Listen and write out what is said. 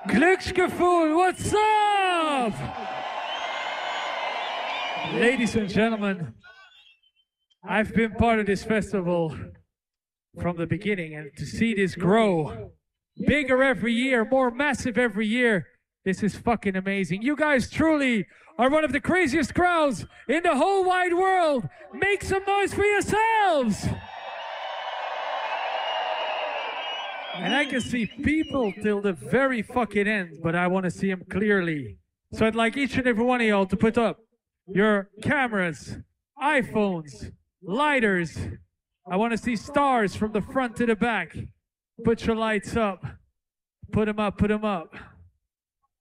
Glücksgefühl, what's up? Ladies and gentlemen, I've been part of this festival from the beginning, and to see this grow bigger every year, more massive every year, this is fucking amazing. You guys truly are one of the craziest crowds in the whole wide world. Make some noise for yourselves. And I can see people till the very fucking end, but I want to see them clearly. So I'd like each and every one of y'all to put up your cameras, iPhones, lighters. I want to see stars from the front to the back. Put your lights up. Put them up, put them up.